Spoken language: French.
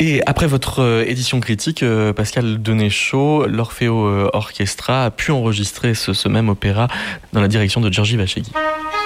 Et après votre édition critique, Pascal Denéchaud, l'Orfeo Orchestra a pu enregistrer ce même opéra dans la direction de György Vashegui.